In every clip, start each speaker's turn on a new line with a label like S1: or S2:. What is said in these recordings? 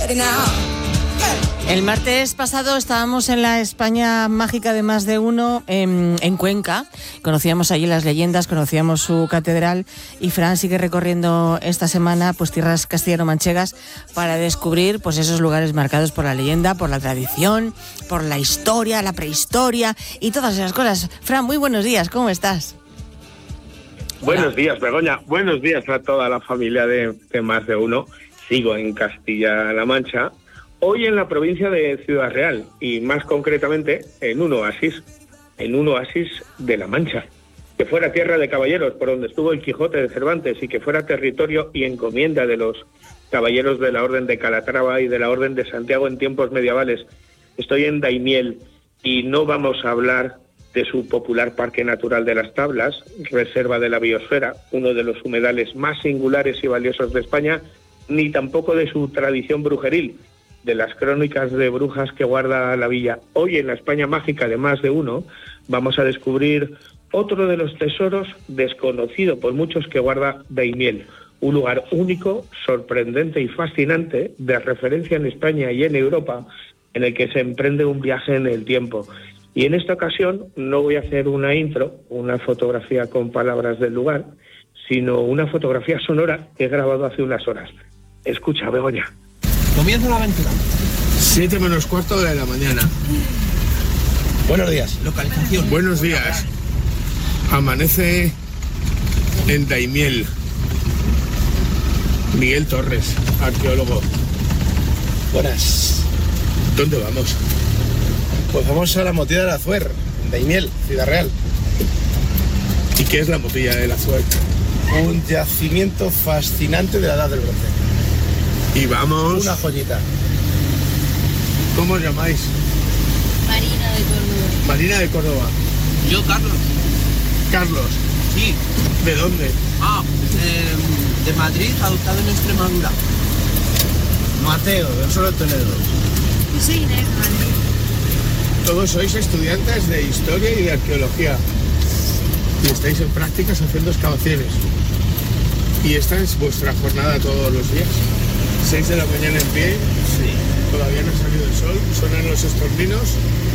S1: El martes pasado estábamos en la España mágica de Más de Uno en Cuenca. Conocíamos allí las leyendas, conocíamos su catedral, y Fran sigue recorriendo esta semana pues tierras castellano-manchegas para descubrir pues esos lugares marcados por la leyenda, por la tradición, por la historia, la prehistoria y todas esas cosas. Fran, muy buenos días, ¿cómo estás?
S2: Buenos días, Begoña. Buenos días a toda la familia de Más de Uno. Sigo en Castilla-La Mancha, hoy en la provincia de Ciudad Real, y más concretamente en un oasis de La Mancha. Que fuera tierra de caballeros, por donde estuvo el Quijote de Cervantes, y que fuera territorio y encomienda de los caballeros de la Orden de Calatrava y de la Orden de Santiago en tiempos medievales. Estoy en Daimiel y no vamos a hablar de su popular Parque Natural de las Tablas, reserva de la biosfera, uno de los humedales más singulares y valiosos de España, ni tampoco de su tradición brujeril, de las crónicas de brujas que guarda la villa. Hoy en la España mágica de Más de Uno vamos a descubrir otro de los tesoros desconocido por muchos que guarda Daimiel, un lugar único, sorprendente y fascinante, de referencia en España y en Europa, en el que se emprende un viaje en el tiempo. Y en esta ocasión no voy a hacer una intro, una fotografía con palabras del lugar, sino una fotografía sonora que he grabado hace unas horas. Escucha, Begoña.
S3: Comienza la aventura.
S4: 7 menos cuarto de la mañana.
S3: Buenos días. Localización.
S4: Buenos días. Amanece en Daimiel. Miguel Torres, arqueólogo.
S3: Buenas.
S4: ¿Dónde vamos?
S3: Pues vamos a la Motilla del Azuer, Daimiel, Ciudad Real.
S4: ¿Y qué es la Motilla del Azuer?
S3: Un yacimiento fascinante de la Edad del Bronce.
S4: Y vamos...
S3: Una joyita.
S4: ¿Cómo os llamáis?
S5: Marina de Córdoba.
S4: Marina de Córdoba.
S6: Yo, Carlos.
S4: Carlos.
S6: Sí.
S4: ¿De dónde?
S6: De Madrid, adoptado en Extremadura.
S3: Mateo, del Solo Toledo.
S5: Yo soy Inés, Madrid.
S4: Todos sois estudiantes de Historia y de Arqueología. Y estáis en prácticas haciendo excavaciones. Y esta es vuestra jornada todos los días. 6 de la mañana en pie.
S3: Sí.
S4: Todavía no ha salido el sol. Suenan los estorninos.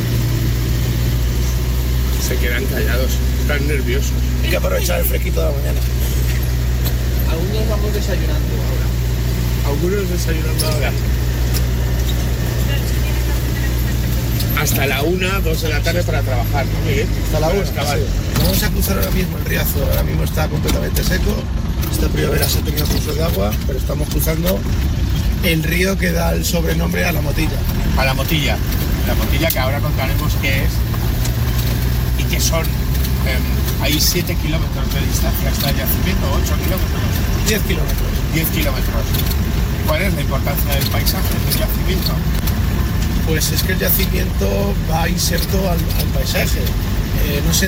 S4: Se quedan callados. Están nerviosos.
S3: Hay que aprovechar el fresquito de la mañana.
S6: Algunos vamos desayunando ahora.
S4: Algunos desayunando ahora. Hasta la 1, 2 de la tarde para trabajar, ¿no, Miguel?
S3: Hasta la 1.
S4: Excavar.
S3: Sí. Vamos a cruzar ahora mismo el Riazo. Ahora mismo está completamente seco. Esta primavera se ha tenido curso de agua, pero estamos cruzando el río que da el sobrenombre a la Motilla.
S4: A la Motilla. La Motilla, que ahora contaremos qué es y qué son. Hay 7 kilómetros de distancia hasta el yacimiento, 8 kilómetros.
S3: 10 kilómetros.
S4: 10 kilómetros. ¿Cuál es la importancia del paisaje, del yacimiento?
S3: Pues es que el yacimiento va inserto al paisaje. No se